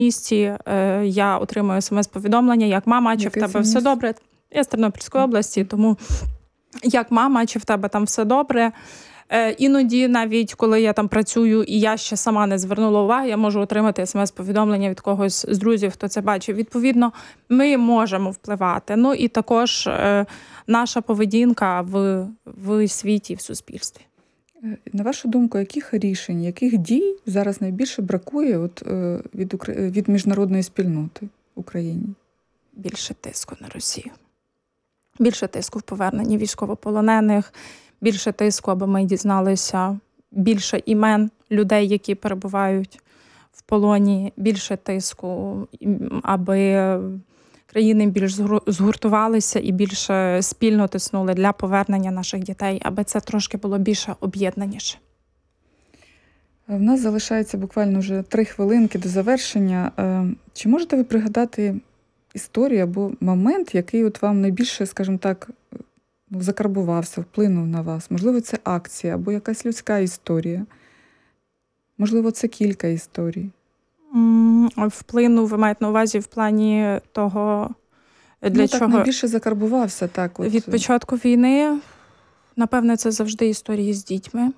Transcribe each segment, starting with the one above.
місті я отримую смс-повідомлення, як мама, чи в тебе все добре. Я з Тернопільської області, тому як мама, чи в тебе там все добре. Іноді навіть, коли я там працюю і я ще сама не звернула уваги, я можу отримати смс-повідомлення від когось з друзів, хто це бачив. Відповідно, ми можемо впливати. Ну і також наша поведінка в світі, в суспільстві. На вашу думку, яких рішень, яких дій зараз найбільше бракує від міжнародної спільноти в Україні? Більше тиску на Росію. Більше тиску в поверненні військовополонених, більше тиску, аби ми дізналися більше імен людей, які перебувають в полоні, більше тиску, аби країни більш згуртувалися і більше спільно тиснули для повернення наших дітей, аби це трошки було більше об'єднаніше. В нас залишається буквально вже 3 хвилинки до завершення. Чи можете ви пригадати історію або момент, який от вам найбільше, скажімо так, закарбувався, вплинув на вас? Можливо, це акція або якась людська історія? Можливо, це кілька історій? Вплинув, ви маєте на увазі в плані того, для чого? Так найбільше закарбувався. Так, от. Від початку війни, напевне, це завжди історії з дітьми.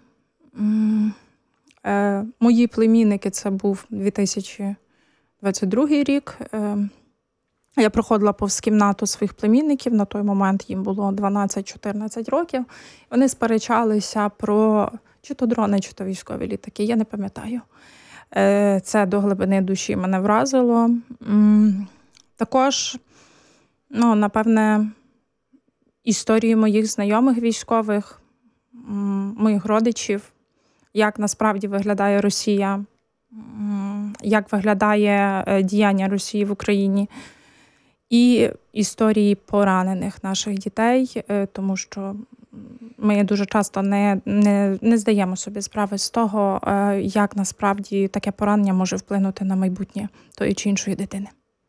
Мої племінники, це був 2022 рік. Я проходила повз кімнату своїх племінників, на той момент їм було 12-14 років. Вони сперечалися про чи то дрони, чи то військові літаки, я не пам'ятаю. Це до глибини душі мене вразило. Також, напевне, історії моїх знайомих військових, моїх родичів, як насправді виглядає Росія, як виглядає діяння Росії в Україні. І історії поранених наших дітей, тому що ми дуже часто не здаємо собі справи з того, як насправді таке поранення може вплинути на майбутнє тої чи іншої дитини.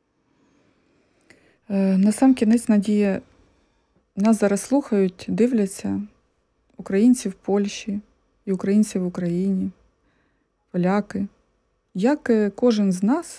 Насамкінець, Надія, нас зараз слухають, дивляться українці в Польщі і українці в Україні, поляки. Як кожен з нас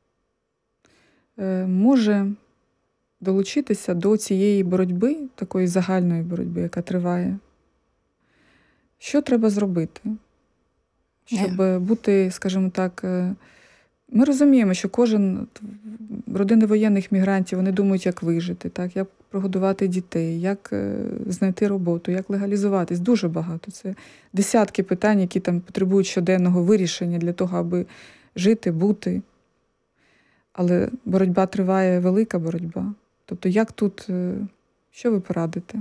може долучитися до цієї боротьби, такої загальної боротьби, яка триває? Що треба зробити, щоб бути, скажімо так, ми розуміємо, що родини воєнних мігрантів, вони думають, як вижити, так, як прогодувати дітей, як знайти роботу, як легалізуватись. Дуже багато. Це десятки питань, які там потребують щоденного вирішення для того, аби жити, бути. Але боротьба триває, велика боротьба. Тобто як тут, що ви порадите?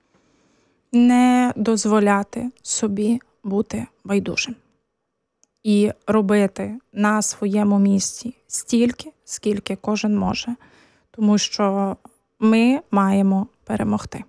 Не дозволяти собі бути байдужим. І робити на своєму місці стільки, скільки кожен може. Тому що ми маємо перемогти.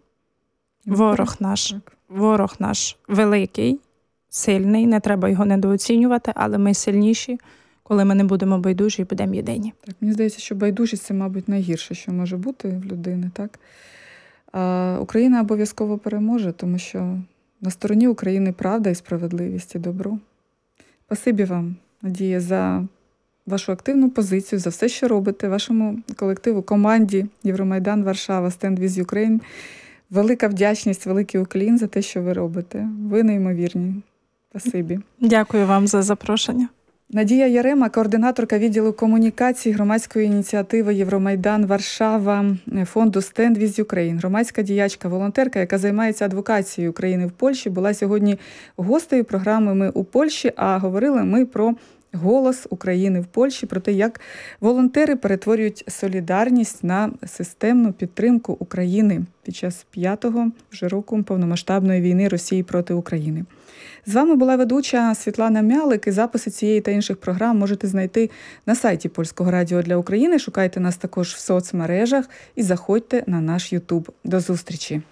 Ворог наш великий, сильний, не треба його недооцінювати, але ми сильніші, коли ми не будемо байдужі і будемо єдині. Так, мені здається, що байдужість – це, мабуть, найгірше, що може бути в людини, так? А Україна обов'язково переможе, тому що на стороні України правда і справедливість, і добро. Спасибі вам, Надія, за вашу активну позицію, за все, що робите, вашому колективу, команді Євромайдан Варшава, Stand with Ukraine. Велика вдячність, великий уклін за те, що ви робите. Ви неймовірні. Спасибі. Дякую вам за запрошення. Надія Ярема, координаторка відділу комунікації громадської ініціативи Євромайдан Варшава фонду Stand with Ukraine. Громадська діячка, волонтерка, яка займається адвокацією України в Польщі, була сьогодні гостею програми «Ми у Польщі», а говорили ми про голос України в Польщі, про те, як волонтери перетворюють солідарність на системну підтримку України під час 5-го вже року повномасштабної війни Росії проти України. З вами була ведуча Світлана Мялик, і записи цієї та інших програм можете знайти на сайті Польського радіо для України. Шукайте нас також в соцмережах і заходьте на наш YouTube. До зустрічі!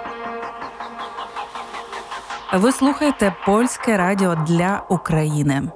Ви слухаєте Польське радіо для України.